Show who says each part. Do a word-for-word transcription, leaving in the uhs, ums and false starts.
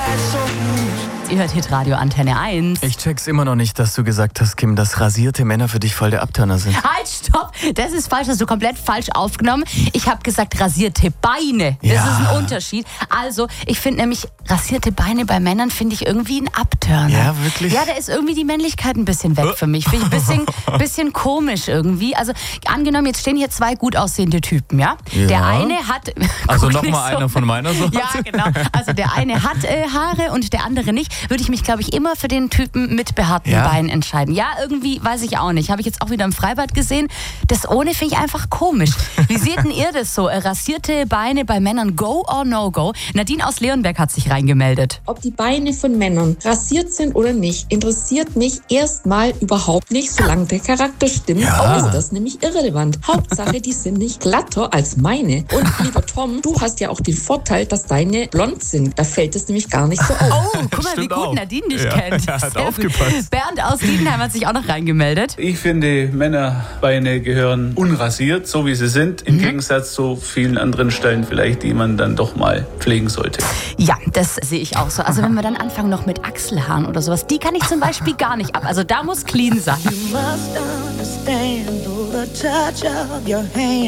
Speaker 1: Ihr hört Hitradio Antenne eins.
Speaker 2: Ich check's immer noch nicht, dass du gesagt hast, Kim, dass rasierte Männer für dich voll der Abturner sind.
Speaker 1: Halt, stopp! Das ist falsch, hast du komplett falsch aufgenommen. Ich habe gesagt rasierte Beine. Das
Speaker 2: Ja.
Speaker 1: ist ein Unterschied. Also, ich finde nämlich, rasierte Beine bei Männern finde ich irgendwie ein Abturner.
Speaker 2: Ja, wirklich?
Speaker 1: Ja, da ist irgendwie die Männlichkeit ein bisschen weg für mich. Finde ich ein bisschen, bisschen komisch irgendwie. Also, angenommen, jetzt stehen hier zwei gut aussehende Typen, ja?
Speaker 2: Ja.
Speaker 1: Der eine hat...
Speaker 2: Also
Speaker 1: Guck nicht
Speaker 2: nochmal
Speaker 1: so.
Speaker 2: einer von meiner Sorte?
Speaker 1: Ja, genau. Also der eine hat äh, Haare und der andere nicht. Würde ich mich, glaube ich, immer für den Typen mit behaarten
Speaker 2: Ja?
Speaker 1: Beinen entscheiden. Ja, irgendwie weiß ich auch nicht. Habe ich jetzt auch wieder im Freibad gesehen. Das ohne finde ich einfach komisch. Wie seht denn ihr das so? Äh, rasierte Beine bei Männern, go or no go? Nadine aus Leonberg hat sich reingemeldet.
Speaker 3: Ob die Beine von Männern rasiert sind oder nicht, interessiert mich erstmal überhaupt nicht, solange der Charakter stimmt.
Speaker 2: Ja.
Speaker 3: Ist das nämlich irrelevant. Hauptsache, die sind nicht glatter als meine. Und lieber Tom, du hast ja auch den Vorteil, dass deine blond sind. Da fällt es nämlich gar nicht so auf.
Speaker 1: Oh, guck mal, wie
Speaker 2: Stimmt
Speaker 1: gut
Speaker 2: auch.
Speaker 1: Nadine dich
Speaker 2: Ja,
Speaker 1: kennt.
Speaker 2: er hat
Speaker 1: Sehr
Speaker 2: aufgepasst.
Speaker 1: gut. Bernd aus Diedenheim hat sich auch noch reingemeldet.
Speaker 4: Ich finde, Männerbeine gehören unrasiert, so wie sie sind, im Gegensatz zu vielen anderen Stellen vielleicht, die man dann doch mal pflegen sollte.
Speaker 1: Ja, das sehe ich auch so. Also wenn wir dann anfangen noch mit Achselhaaren oder sowas, die kann ich zum Beispiel gar nicht ab. Also da muss clean sein.
Speaker 5: You must understand through the touch of your hand.